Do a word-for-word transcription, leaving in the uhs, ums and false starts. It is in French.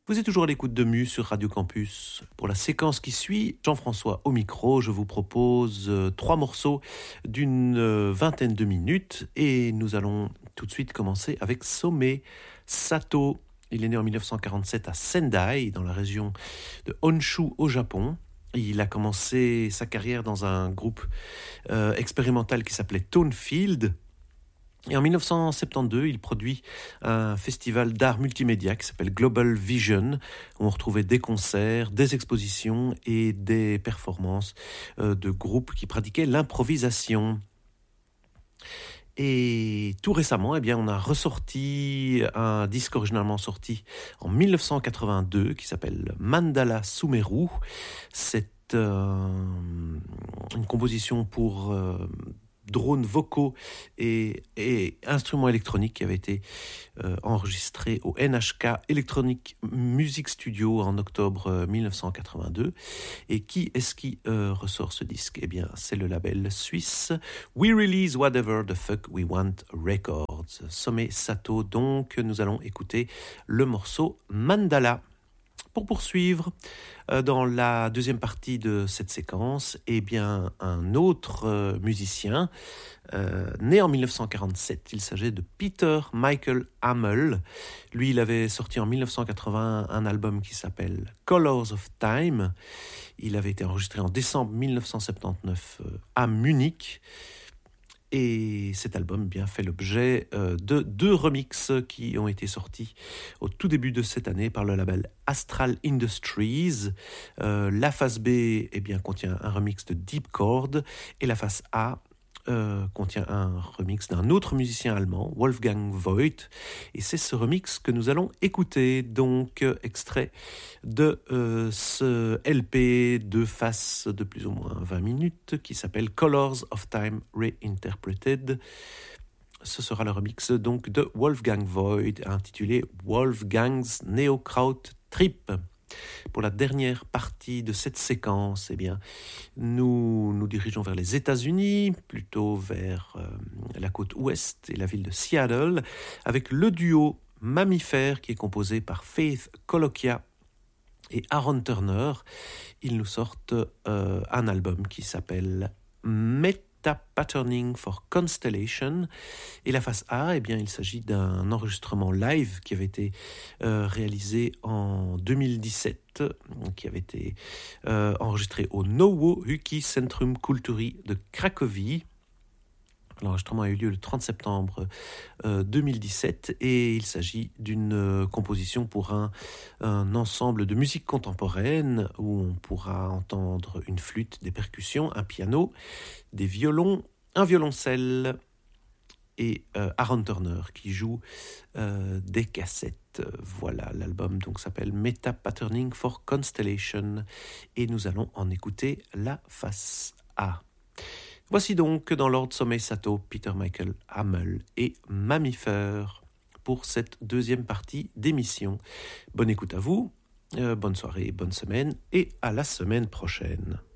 Vous êtes toujours à l'écoute de Mu sur Radio Campus. Pour la séquence qui suit, Jean-François au micro, je vous propose euh, trois morceaux d'une euh, vingtaine de minutes et nous allons tout de suite commencer avec Some Sato. Il est né en dix-neuf cent quarante-sept à Sendai, dans la région de Honshu au Japon. Il a commencé sa carrière dans un groupe euh, expérimental qui s'appelait Tonefield. Et en dix-neuf cent soixante-douze, il produit un festival d'art multimédia qui s'appelle Global Vision, où on retrouvait des concerts, des expositions et des performances euh, de groupes qui pratiquaient l'improvisation. Et tout récemment, eh bien, on a ressorti un disque originalement sorti en dix-neuf cent quatre-vingt-deux qui s'appelle Mandala Sumeru. C'est euh, une composition pour euh, drones vocaux et, et instruments électroniques qui avait été euh, enregistré au N H K Electronic Music Studio en octobre euh, dix-neuf cent quatre-vingt-deux. Et qui est-ce qui euh, ressort ce disque ? Eh bien, c'est le label suisse We Release Whatever the Fuck We Want Records. Some Sato, donc, nous allons écouter le morceau Mandala. Pour poursuivre, euh, dans la deuxième partie de cette séquence, eh bien, un autre euh, musicien, euh, né en dix-neuf cent quarante-sept, il s'agit de Peter Michael Hamel. Lui, il avait sorti en dix-neuf cent quatre-vingts un album qui s'appelle Colors of Time. Il avait été enregistré en décembre dix-neuf cent soixante-dix-neuf euh, à Munich. Et cet album eh bien, fait l'objet euh, de deux remixes qui ont été sortis au tout début de cette année par le label Astral Industries. Euh, la face B eh bien, contient un remix de Deep Chord et la face A euh, contient un remix d'un autre musicien allemand, Wolfgang Voigt. Et c'est ce remix que nous allons écouter, donc euh, extrait de euh, ce L P de face de plus ou moins vingt minutes qui s'appelle Colors of Time Reinterpreted. Ce sera le remix donc de Wolfgang Voigt intitulé Wolfgang's Neokraut Trip. Pour la dernière partie de cette séquence, eh bien, nous nous dirigeons vers les États-Unis, plutôt vers euh, la côte ouest et la ville de Seattle, avec le duo Mammifère qui est composé par Faith Colokia et Aaron Turner. Ils nous sortent euh, un album qui s'appelle Meta Patterning for Constellation. Et la face A, eh bien, il s'agit d'un enregistrement live qui avait été euh, réalisé en deux mille dix-sept, qui avait été euh, enregistré au Nowo Huki Centrum Kulturi de Cracovie. L'enregistrement a eu lieu le trente septembre euh, deux mille dix-sept et il s'agit d'une euh, composition pour un, un ensemble de musique contemporaine où on pourra entendre une flûte, des percussions, un piano, des violons, un violoncelle et euh, Aaron Turner qui joue euh, des cassettes. Voilà, l'album donc s'appelle Meta Patterning for Constellation et nous allons en écouter la face A. Voici donc dans l'ordre Some Sato, Peter Michael Hamel et Mammifère pour cette deuxième partie d'émission. Bonne écoute à vous, euh, bonne soirée, bonne semaine et à la semaine prochaine.